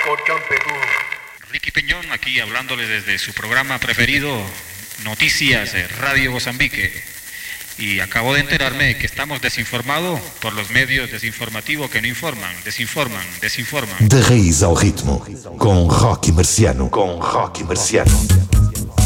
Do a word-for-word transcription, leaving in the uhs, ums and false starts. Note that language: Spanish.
Ricky Peñón aquí hablándole desde su programa preferido, Noticias Radio Mozambique. Y acabo de enterarme de que estamos desinformados por los medios desinformativos que no informan, desinforman, desinforman. De raiz ao ritmo, com Rocky Marciano, com Rocky Marciano.